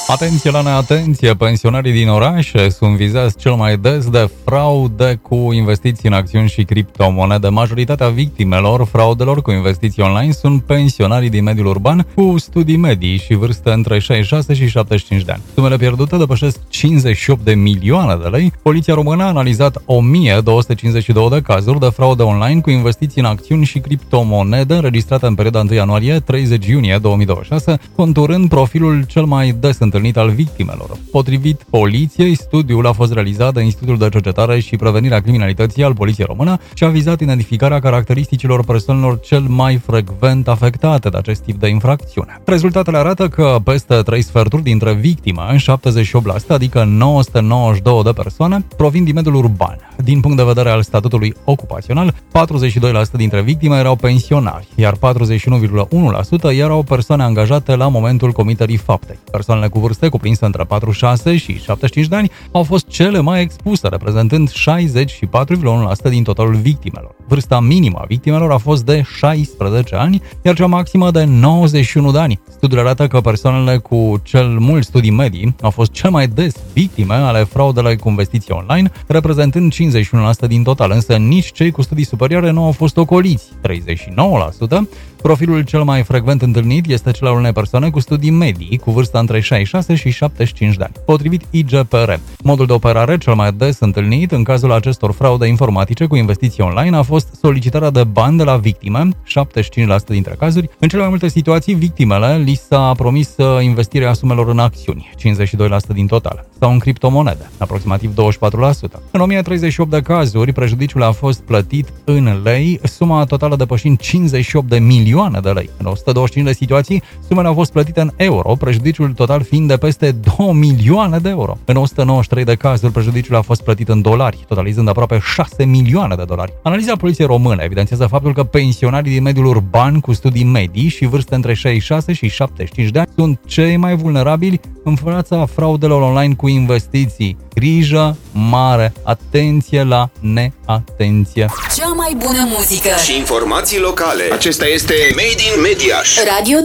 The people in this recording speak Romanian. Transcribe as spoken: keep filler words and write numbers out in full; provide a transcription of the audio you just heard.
Atenție la neatenție, pensionarii din orașe sunt vizați cel mai des de fraude cu investiții în acțiuni și criptomonede. Majoritatea victimelor fraudelor cu investiții online sunt pensionarii din mediul urban cu studii medii și vârste între șaizeci și șase și șaptezeci și cinci de ani. Sumele pierdute depășesc cincizeci și opt de milioane de lei. Poliția română a analizat o mie două sute cincizeci și doi de cazuri de fraude online cu investiții în acțiuni și criptomonede înregistrate în perioada întâi ianuarie - treizeci iunie două mii douăzeci și șase, conturând profilul cel mai des întâlnit al victimelor. Potrivit poliției, studiul a fost realizat de Institutul de Cercetare și Prevenirea Criminalității al Poliției Română și a vizat identificarea caracteristicilor persoanelor cel mai frecvent afectate de acest tip de infracțiune. Rezultatele arată că peste trei sferturi dintre victime, șaptezeci și opt la sută, adică nouă sute nouăzeci și doi de persoane, provin din mediul urban. Din punct de vedere al statutului ocupațional, patruzeci și doi la sută dintre victime erau pensionari, iar patruzeci și unu virgulă unu la sută erau persoane angajate la momentul comiterii faptei. Persoanele cu vârste cuprinse între patruzeci și șase și șaptezeci și cinci de ani au fost cele mai expuse, reprezentând șaizeci și patru virgulă unu la sută din totalul victimelor. Vârsta minimă a victimelor a fost de șaisprezece ani, iar cea maximă de nouăzeci și unu de ani. Studiul arată că persoanele cu cel mult studii medii au fost cel mai des victime ale fraudelor cu investiții online, reprezentând cincizeci și unu la sută din total, însă nici cei cu studii superioare nu au fost ocoliți, treizeci și nouă la sută. Profilul cel mai frecvent întâlnit este cel al unei persoane cu studii medii, cu vârsta între șaizeci și șase și șaptezeci și cinci de ani. Potrivit I G P R, modul de operare cel mai des întâlnit în cazul acestor fraude informatice cu investiții online a fost solicitarea de bani de la victime, șaptezeci și cinci la sută dintre cazuri. În cele mai multe situații, victimele li s-a promis investirea sumelor în acțiuni, cincizeci și doi la sută din total, sau în criptomonede, aproximativ douăzeci și patru la sută. În o mie treizeci și opt de cazuri, prejudiciul a fost plătit în lei, suma totală depășind cincizeci și opt de milioane de lei. În o sută douăzeci și cinci de situații, sumele au fost plătite în euro, prejudiciul total fiind de peste două milioane de euro. În o sută nouăzeci și trei de cazuri, prejudiciul a fost plătit în dolari, totalizând aproape șase milioane de dolari. Analiza Poliției Române evidențiază faptul că pensionarii din mediul urban cu studii medii și vârste între șaizeci și șase și șaptezeci și cinci de ani sunt cei mai vulnerabili în fața fraudelor online cu investiții. Grijă mare, atenție la neatenție. Cea mai bună muzică și informații locale. Acesta este Made in Mediaș. Radio